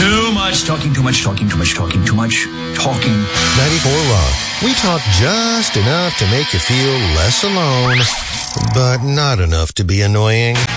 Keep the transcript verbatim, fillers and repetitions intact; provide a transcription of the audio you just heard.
Too much talking, too much talking, too much talking, too much talking. ninety-four Rock. We talk just enough to make you feel less alone, but not enough to be annoying.